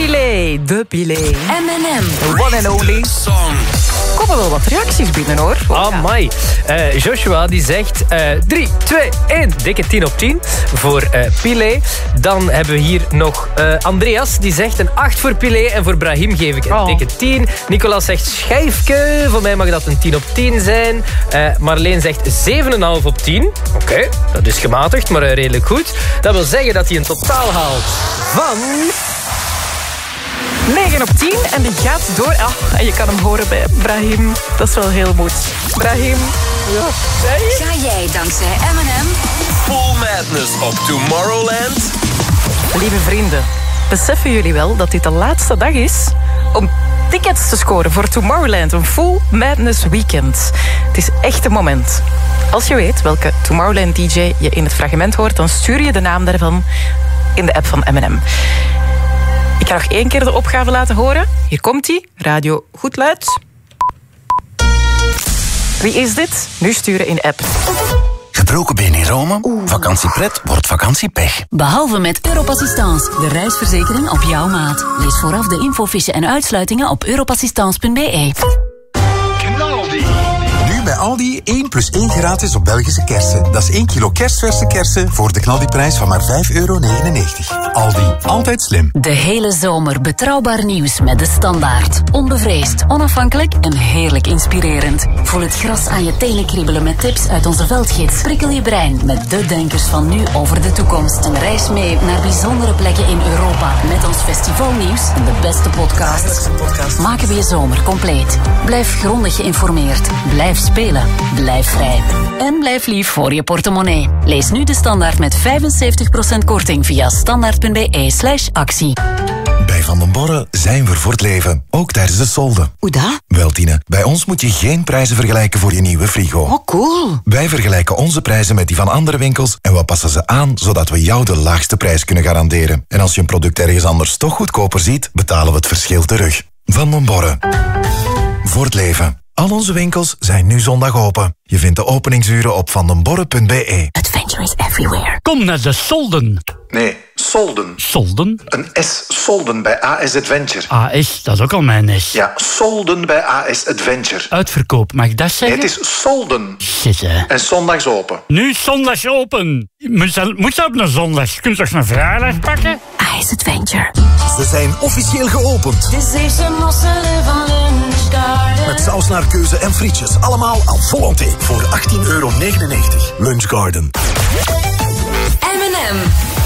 Pilé, de Pilé. M&M. One and only. Er komen wel wat reacties binnen, hoor. Amai. Joshua die zegt 3, 2, 1. Dikke 10 op 10 voor Pilé. Dan hebben we hier nog Andreas. Die zegt een 8 voor Pilé. En voor Brahim geef ik een dikke 10. Nicolas zegt schijfke. Voor mij mag dat een 10 op 10 zijn. Marleen zegt 7,5 op 10. Oké, dat is gematigd, maar redelijk goed. Dat wil zeggen dat hij een totaal haalt van 9 op 10 en die gaat door. En je kan hem horen bij Brahim. Dat is wel heel moed. Brahim. Ja. Ga jij dankzij M&M Full Madness op Tomorrowland? Lieve vrienden, beseffen jullie wel dat dit de laatste dag is om tickets te scoren voor Tomorrowland, een Full Madness weekend. Het is echt een moment. Als je weet welke Tomorrowland DJ je in het fragment hoort, dan stuur je de naam daarvan in de app van M&M. Ik ga nog 1 keer de opgave laten horen. Hier komt-ie. Radio goed luid. Wie is dit? Nu sturen in app. Gebroken been in Rome? Vakantiepret wordt vakantiepech. Behalve met Europassistance, de reisverzekering op jouw maat. Lees vooraf de infofiche en uitsluitingen op europassistance.be. Nu bij Aldi 1 plus 1 gratis op Belgische kersen. Dat is 1 kilo kerstverse kersen voor de knaldiprijs van maar €5,99. Aldi, altijd slim. De hele zomer betrouwbaar nieuws met De Standaard. Onbevreesd, onafhankelijk en heerlijk inspirerend. Voel het gras aan je tenen kriebelen met tips uit onze veldgids. Prikkel je brein met de denkers van nu over de toekomst. En reis mee naar bijzondere plekken in Europa. Met ons festivalnieuws en de beste podcasts. Maken we je zomer compleet. Blijf grondig geïnformeerd. Blijf spelen. Blijf vrij. En blijf lief voor je portemonnee. Lees nu De Standaard met 75% korting via standaard.be/actie. Bij Van den Borre zijn we voor het leven. Ook tijdens de solde. Hoe dat? Wel, Tine, bij ons moet je geen prijzen vergelijken voor je nieuwe frigo. Oh, cool. Wij vergelijken onze prijzen met die van andere winkels en we passen ze aan zodat we jou de laagste prijs kunnen garanderen. En als je een product ergens anders toch goedkoper ziet, betalen we het verschil terug. Van den Borre. Voor het leven. Al onze winkels zijn nu zondag open. Je vindt de openingsuren op vandenborre.be. Adventure is everywhere. Kom naar de Solden. Nee, Solden. Solden? Een S, Solden bij AS Adventure. AS, dat is ook al mijn S. Ja, Solden bij AS Adventure. Uitverkoop, mag ik dat zeggen? Nee, het is Solden. Shit, hè. En zondags open. Nu zondags open. Moet dat op een zondag? Kun je toch een vrijdag pakken? AS Adventure. Ze zijn officieel geopend. Dus heeft ze mosselen van Lunchgarden. Met saus naar keuze en frietjes. Allemaal al volonté voor €18,99. Lunchgarden. M&M.